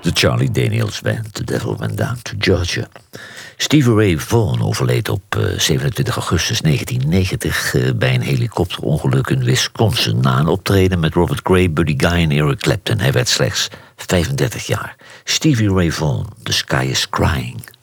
De Charlie Daniels Band, The Devil Went Down to Georgia. Stevie Ray Vaughan overleed op 27 augustus 1990 bij een helikopterongeluk in Wisconsin na een optreden met Robert Gray, Buddy Guy en Eric Clapton. Hij werd slechts 35 jaar. Stevie Ray Vaughan, The Sky is Crying.